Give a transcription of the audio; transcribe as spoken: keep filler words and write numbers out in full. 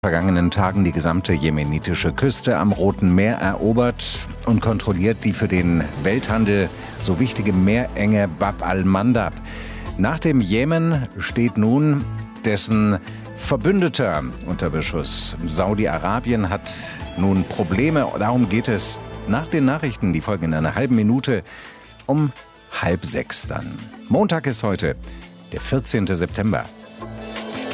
vergangenen Tagen die gesamte jemenitische Küste am Roten Meer erobert und kontrolliert die für den Welthandel so wichtige Meerenge Bab al-Mandab. Nach dem Jemen steht nun dessen Verbündeter unter Beschuss. Saudi-Arabien hat nun Probleme. Darum geht es nach den Nachrichten, die folgen in einer halben Minute, um halb sechs dann. Montag ist heute, der vierzehnte September.